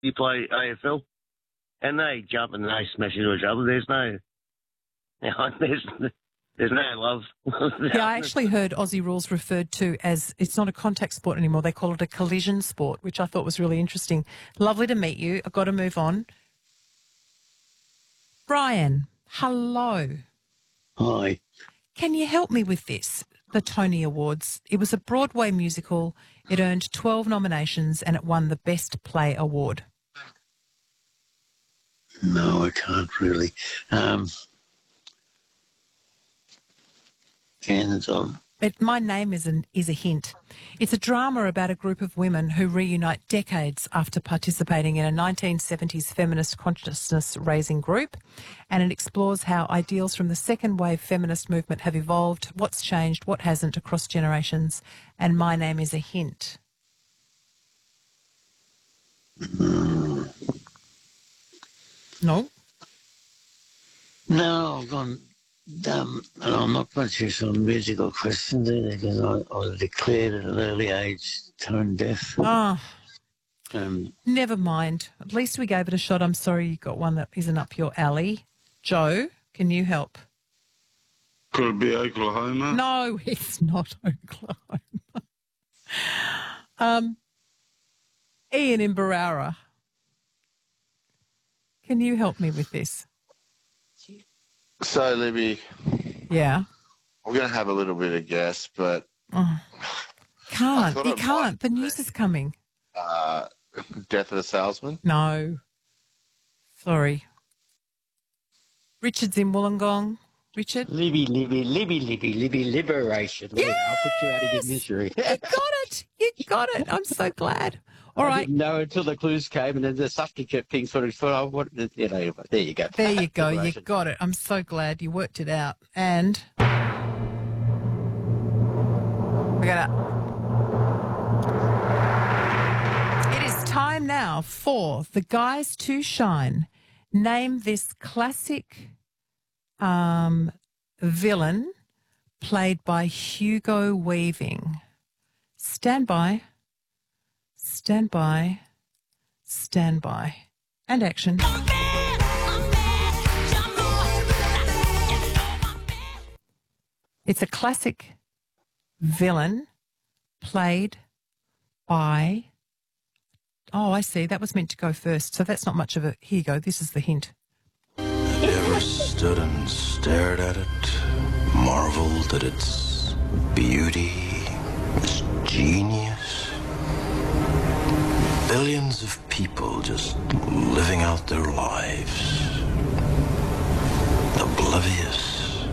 you play AFL, and they jump and they smash into each other. There's no, there's no love. Yeah, I actually heard Aussie rules referred to as, it's not a contact sport anymore. They call it a collision sport, which I thought was really interesting. Lovely to meet you. I've got to move on. Brian, hello. Hi. Can you help me with this? The Tony Awards. It was a Broadway musical. It earned 12 nominations and it won the Best Play award. No, I can't really. My name is a hint. It's a drama about a group of women who reunite decades after participating in a 1970s feminist consciousness-raising group, and it explores how ideals from the second-wave feminist movement have evolved, what's changed, what hasn't across generations, and my name is a hint. No? No, I've gone... and I'm not much use on musical questions either because I was declared at an early age tone deaf. Oh, never mind. At least we gave it a shot. I'm sorry you got one that isn't up your alley. Joe, can you help? Could it be Oklahoma? No, it's not Oklahoma. Ian in Barara. Can you help me with this? So, Libby, yeah, I'm going to have a little bit of guess, but... You can't. The news is coming. Death of a Salesman? No. Sorry. Richard's in Wollongong. Richard? Libby, liberation. Yes! I'll put you out of your misery. You got it. I'm so glad. All right. I didn't know until the clues came and then the suffragette thing sort of thought, there you go. There you go. You got it. I'm so glad you worked it out. And it is time now for the guys to shine. Name this classic villain played by Hugo Weaving. Stand by. Stand by, stand by, and action. It's a classic villain played by... Oh, I see. That was meant to go first, so that's not much of a... Here you go. This is the hint. Have you ever stood and stared at it, marveled at its beauty, its genius? Billions of people just living out their lives, oblivious.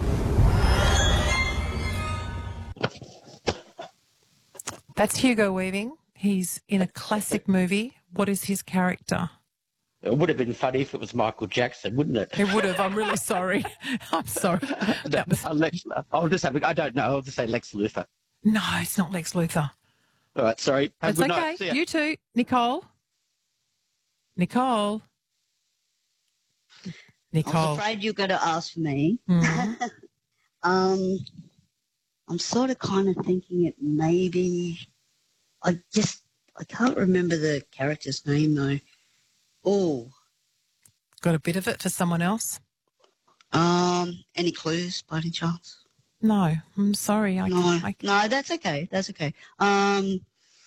That's Hugo Weaving. He's in a classic movie. What is his character? It would have been funny if it was Michael Jackson, wouldn't it? It would have. I'm really sorry. I'm sorry. I don't know. I'll just say Lex Luthor. No, it's not Lex Luthor. All right, sorry. It's okay. You too. Nicole. I was afraid you were going to ask for me. Mm-hmm. I'm sort of kind of thinking it maybe... I can't remember the character's name, though. Oh. Got a bit of it for someone else? Any clues, by any chance? No, I'm sorry. No, that's okay. That's okay. I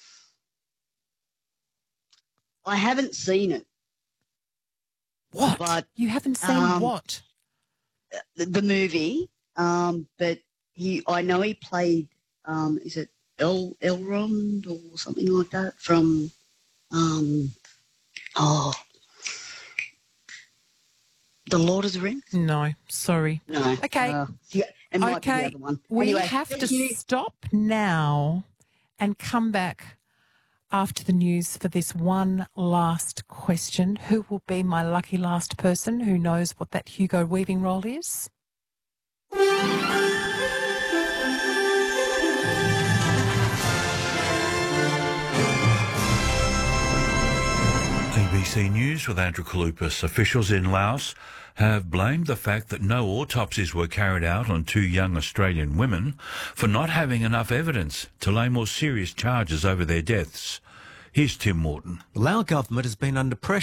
haven't seen it. What? But, you haven't seen what? The movie. But I know he played. Is it Elrond or something like that from? The Lord of the Rings? No, sorry. No. Okay. It might be the other one. We Anyway, have to stop now and come back after the news for this one last question. Who will be my lucky last person who knows what that Hugo Weaving role is? ABC News with Andrew Kalupas. Officials in Laos have blamed the fact that no autopsies were carried out on two young Australian women for not having enough evidence to lay more serious charges over their deaths. Here's Tim Morton. The Lao government has been under pressure